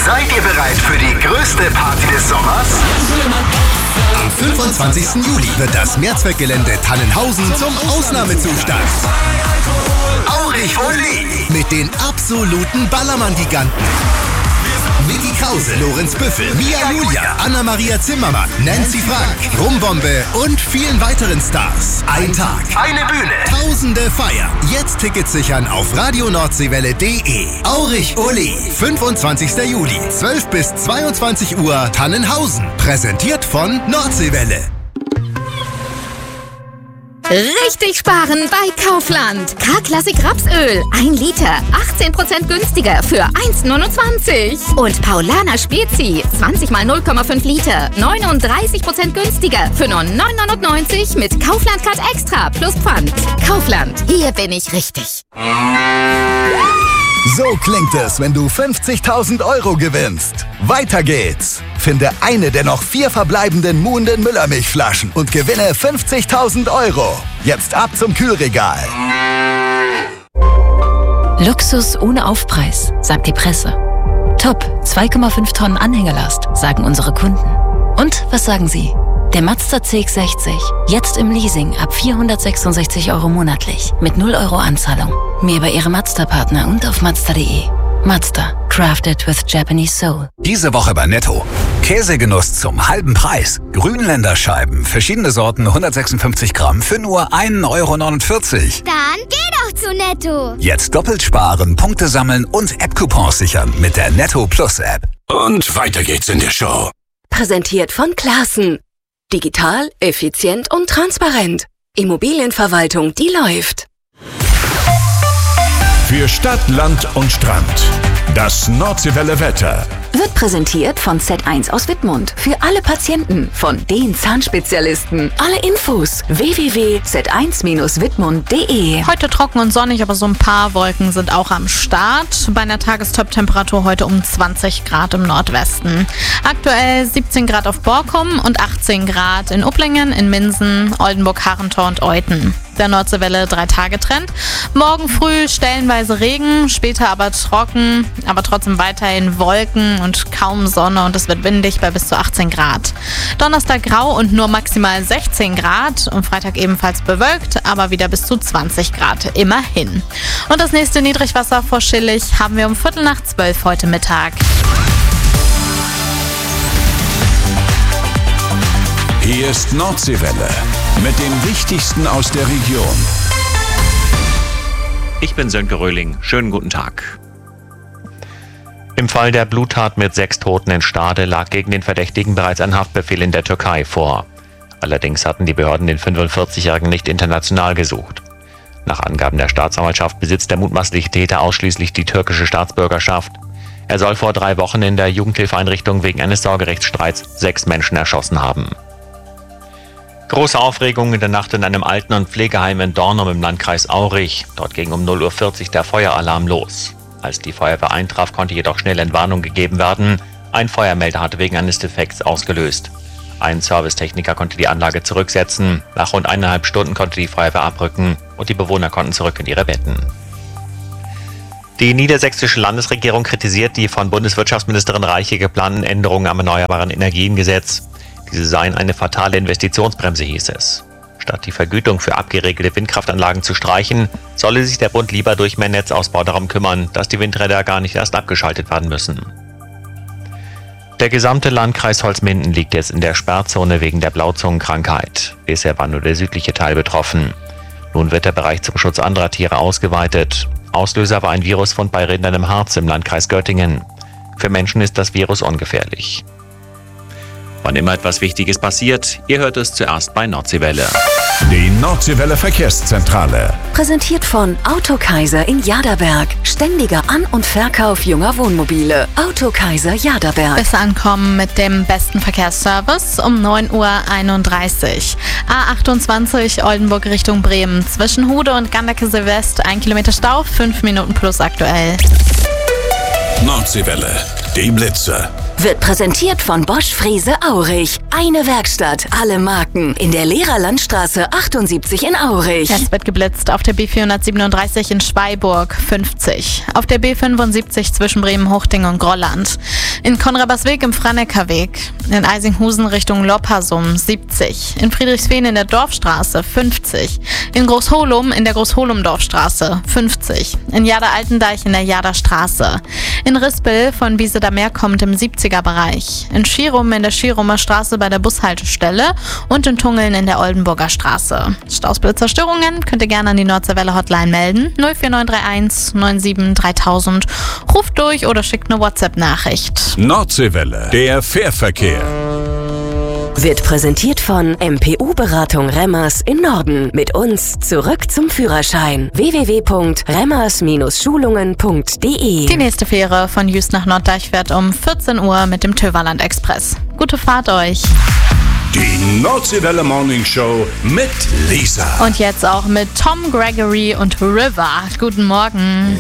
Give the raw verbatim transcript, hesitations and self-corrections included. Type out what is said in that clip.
Seid ihr bereit für die größte Party des Sommers? Am fünfundzwanzigsten Juli wird das Mehrzweckgelände Tannenhausen zum Ausnahmezustand. Aurich Oli mit den absoluten Ballermann-Giganten. Vicky Krause, Lorenz Büffel, Mia Julia, Anna-Maria Zimmermann, Nancy Frank, Rumbombe und vielen weiteren Stars. Ein Tag, eine Bühne, tausende Feiern. Jetzt Tickets sichern auf radionordseewelle punkt de. Aurich Oli, fünfundzwanzigsten Juli, zwölf bis zweiundzwanzig Uhr, Tannenhausen. Präsentiert von Nordseewelle. Richtig sparen bei Kaufland. K-Klassik Rapsöl. ein Liter. achtzehn Prozent günstiger für eins neunundzwanzig. Und Paulaner Spezi. zwanzig mal null Komma fünf Liter. neununddreißig Prozent günstiger für nur neun neunundneunzig mit Kaufland Card Extra plus Pfand. Kaufland. Hier bin ich richtig. So klingt es, wenn du fünfzigtausend Euro gewinnst. Weiter geht's. Finde eine der noch vier verbleibenden Muhnden Müllermilchflaschen und gewinne fünfzigtausend Euro. Jetzt ab zum Kühlregal. Luxus ohne Aufpreis, sagt die Presse. Top, zwei Komma fünf Tonnen Anhängerlast, sagen unsere Kunden. Und was sagen Sie? Der Mazda C X sechzig, jetzt im Leasing ab vierhundertsechsundsechzig Euro monatlich, mit null Euro Anzahlung. Mehr bei Ihrem Mazda-Partner und auf mazda punkt de. Mazda, crafted with Japanese soul. Diese Woche bei Netto. Käsegenuss zum halben Preis. Grünländerscheiben, verschiedene Sorten, hundertsechsundfünfzig Gramm für nur ein Euro neunundvierzig. Dann geh doch zu Netto. Jetzt doppelt sparen, Punkte sammeln und App-Coupons sichern mit der Netto Plus App. Und weiter geht's in der Show. Präsentiert von Classen. Digital, effizient und transparent. Immobilienverwaltung, die läuft. Für Stadt, Land und Strand. Das Nordseewelle Wetter. Wird präsentiert von Z eins aus Wittmund. Für alle Patienten, von den Zahnspezialisten. Alle Infos w w w punkt z eins Bindestrich wittmund punkt de. Heute trocken und sonnig, aber so ein paar Wolken sind auch am Start. Bei einer Tagestop-Temperatur heute um zwanzig Grad im Nordwesten. Aktuell siebzehn Grad auf Borkum und achtzehn Grad in Upplingen, in Minden, Oldenburg, Harrentor und Euthen. Der Nordseewelle drei-Tage-Trend. Morgen früh stellenweise Regen, später aber trocken, aber trotzdem weiterhin Wolken und kaum Sonne und es wird windig bei bis zu achtzehn Grad. Donnerstag grau und nur maximal sechzehn Grad und Freitag ebenfalls bewölkt, aber wieder bis zu zwanzig Grad, immerhin. Und das nächste Niedrigwasser vor Schillig haben wir um Viertel nach zwölf heute Mittag. Hier ist Nordseewelle mit dem Wichtigsten aus der Region. Ich bin Sönke Röhling. Schönen guten Tag. Im Fall der Bluttat mit sechs Toten in Stade lag gegen den Verdächtigen bereits ein Haftbefehl in der Türkei vor. Allerdings hatten die Behörden den fünfundvierzigjährigen nicht international gesucht. Nach Angaben der Staatsanwaltschaft besitzt der mutmaßliche Täter ausschließlich die türkische Staatsbürgerschaft. Er soll vor drei Wochen in der Jugendhilfeeinrichtung wegen eines Sorgerechtsstreits sechs Menschen erschossen haben. Große Aufregung in der Nacht in einem Alten- und Pflegeheim in Dornum im Landkreis Aurich. Dort ging um null Uhr vierzig der Feueralarm los. Als die Feuerwehr eintraf, konnte jedoch schnell Entwarnung gegeben werden. Ein Feuermelder hatte wegen eines Defekts ausgelöst. Ein Servicetechniker konnte die Anlage zurücksetzen. Nach rund eineinhalb Stunden konnte die Feuerwehr abrücken und die Bewohner konnten zurück in ihre Betten. Die niedersächsische Landesregierung kritisiert die von Bundeswirtschaftsministerin Reiche geplanten Änderungen am Erneuerbaren Energiengesetz. Diese seien eine fatale Investitionsbremse, hieß es. Statt die Vergütung für abgeregelte Windkraftanlagen zu streichen, solle sich der Bund lieber durch mehr Netzausbau darum kümmern, dass die Windräder gar nicht erst abgeschaltet werden müssen. Der gesamte Landkreis Holzminden liegt jetzt in der Sperrzone wegen der Blauzungenkrankheit. Bisher war nur der südliche Teil betroffen. Nun wird der Bereich zum Schutz anderer Tiere ausgeweitet. Auslöser war ein Virusfund bei Rindern im Harz im Landkreis Göttingen. Für Menschen ist das Virus ungefährlich. Wann immer etwas Wichtiges passiert, ihr hört es zuerst bei Nordseewelle. Die Nordseewelle Verkehrszentrale. Präsentiert von Autokaiser in Jaderberg. Ständiger An- und Verkauf junger Wohnmobile. Autokaiser Jaderberg. Bis ankommen mit dem besten Verkehrsservice um neun Uhr einunddreißig. A achtundzwanzig Oldenburg Richtung Bremen. Zwischen Hude und Ganderkesee West ein Kilometer Stau, fünf Minuten plus aktuell. Nordseewelle. Die Blitze. Wird präsentiert von Bosch Frese Aurich. Eine Werkstatt, alle Marken. In der Lehrerlandstraße achtundsiebzig in Aurich. Es wird geblitzt auf der B vierhundertsiebenunddreißig in Schweiburg, fünfzig. Auf der B fünfundsiebzig zwischen Bremen-Hochding und Grolland. In Konrabersweg im Franeckerweg. In Eisinghusen Richtung Loppersum, siebzig. In Friedrichsfehn in der Dorfstraße, fünfzig. In Großholum in der Großholum-Dorfstraße, fünfzig. In Jada-Altendeich in der Jada-Straße. In Rispel von Wieseder Meer kommt im siebziger Bereich. In Schirum in der Schirumer Straße bei der Bushaltestelle und in Tungeln in der Oldenburger Straße. Stausblitzer-Störungen könnt ihr gerne an die Nordseewelle-Hotline melden. null vier neun drei eins neun sieben dreitausend. Ruft durch oder schickt eine WhatsApp-Nachricht. Nordseewelle, der Fährverkehr. Wird präsentiert von M P U-Beratung Remmers in Norden. Mit uns zurück zum Führerschein. w w w punkt remmers Schulungen punkt d e. Die nächste Fähre von Jüst nach Norddeich fährt um vierzehn Uhr mit dem Töverland Express. Gute Fahrt euch. Die Nordseewelle Morning Show mit Lisa. Und jetzt auch mit Tom Gregory und River. Guten Morgen.